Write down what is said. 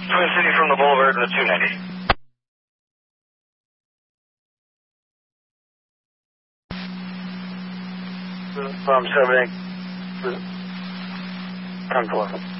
Twin City from the Boulevard to the 290. From 7 10-4.